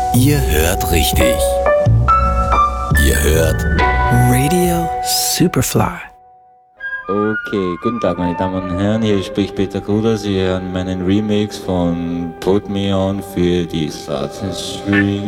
Ihr hört richtig. Ihr hört Radio Superfly. Okay, guten Tag meine Damen und Herren, hier spricht Peter Kruder. Sie hören meinen Remix von Put Me On für die Starting String.